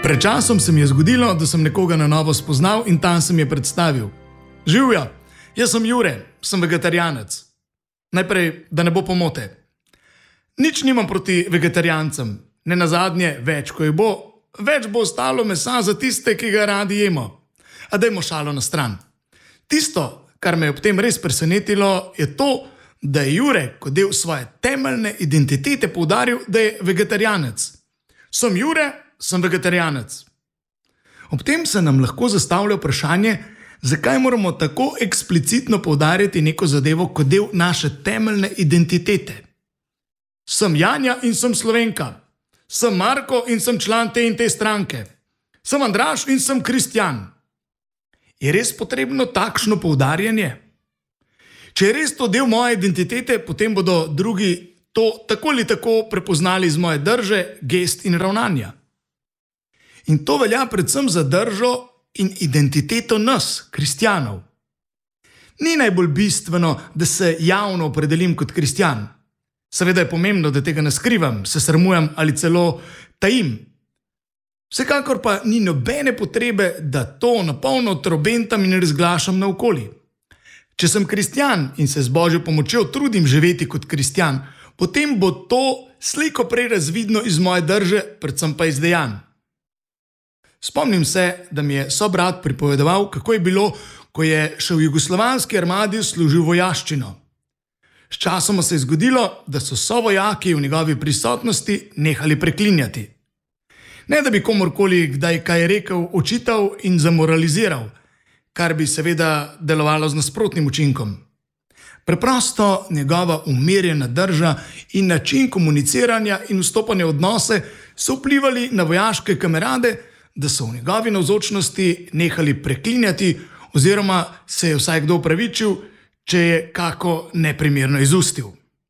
Pred časom se mi je zgodilo, da sem nekoga na novo spoznal in tam se mi je predstavil. Živjo, jaz sem Jure, sem vegetarijanec. Najprej, da ne bo pomote. Nič nimam proti vegetarijancem, ne nazadnje, več ko jih bo, več bo ostalo mesa za tiste, ki ga radi jemo. A dajmo šalo na stran. Tisto, kar me je ob tem res presenetilo, je to, da je Jure kot del svoje temeljne identitete poudaril, da je vegetarijanec. Sem Jure, sem vegetarijanec. Ob tem se nam lahko zastavlja vprašanje, zakaj moramo tako eksplicitno poudarjati neko zadevo kot del naše temeljne identitete. Sem Janja in sem Slovenka. Sem Marko in sem član te in te stranke. Sem Andraž in sem Kristjan. Je res potrebno takšno poudarjanje? Če je res to del moje identitete, potem bodo drugi to tako ali tako prepoznali iz moje drže, gest in ravnanja. In to velja predvsem za držo in identiteto nas, kristjanov. Ni najbolj bistveno, da se javno opredelim kot kristjan. Seveda je pomembno, da tega ne skrivam, se sramujem ali celo tajim. Vsekakor pa ni nobene potrebe, da to napolno trobentam in razglašam naokoli. Če sem kristjan in se z Božjo pomočjo trudim živeti kot kristjan, potem bo to slej ko prej razvidno iz moje drže, predvsem pa iz dejanj. Spomnim se, da mi je sobrat pripovedoval, kako je bilo, ko je še v jugoslovanski armadi služil vojaščino. Sčasoma se je zgodilo, da so sovojaki v njegovi prisotnosti nehali preklinjati. Ne da bi komorkoli kdaj kaj rekel, očital in zamoraliziral, kar bi seveda delovalo z nasprotnim učinkom. Preprosto njegova umirjena drža in način komuniciranja in vstopanja v odnose so vplivali na vojaške kamerade, da so v njegovi navzočnosti nehali preklinjati oziroma se je vsaj kdo opravičil, če je kako neprimerno izustil.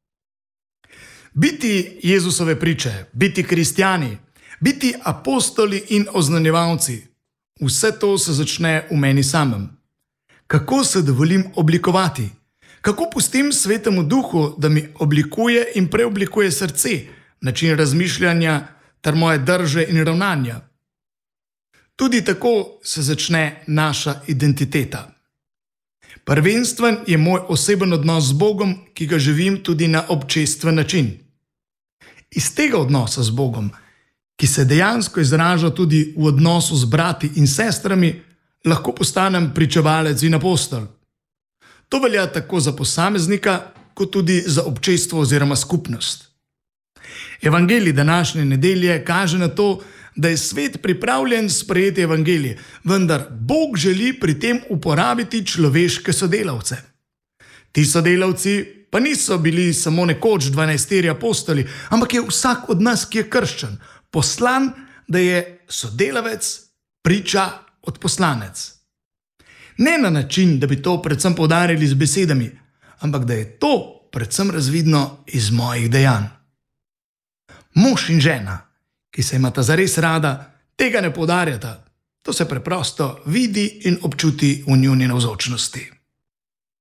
Biti Jezusove priče, biti kristjani, biti apostoli in oznanjevalci, vse to se začne v meni samem. Kako se dovolim oblikovati? Kako pustim Svetemu Duhu, da mi oblikuje in preoblikuje srce, način razmišljanja ter moje drže in ravnanja? Tudi tako se začne naša identiteta. Prvenstven je moj oseben odnos z Bogom, ki ga živim tudi na občestven način. Iz tega odnosa z Bogom, ki se dejansko izraža tudi v odnosu z brati in sestrami, lahko postanem pričevalec in apostol. To velja tako za posameznika, kot tudi za občestvo oziroma skupnost. Evangelij današnje nedelje kaže na to, da je svet pripravljen sprejeti evangelije, vendar Bog želi pri tem uporabiti človeške sodelavce. Ti sodelavci pa niso bili samo nekoč 12 apostoli, ampak je vsak od nas, ki je krščan, poslan, da je sodelavec, priča, odposlanec. Ne na način, da bi to predvsem poudarili z besedami, ampak da je to predvsem razvidno iz mojih dejanj. Mož in žena, ki se imata zares rada, tega ne poudarjata. To se preprosto vidi in občuti v njuni navzočnosti.